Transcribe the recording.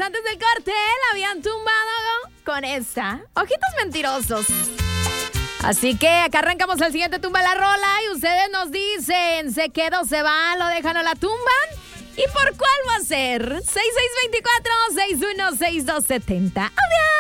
antes del corte la habían tumbado con esta. Ojitos mentirosos. Así que acá arrancamos el siguiente Tumba la Rola y ustedes nos dicen, ¿se queda o se va? ¿Lo dejan o la tumban? ¿Y por cuál va a ser? 6624-616270. ¡Adiós!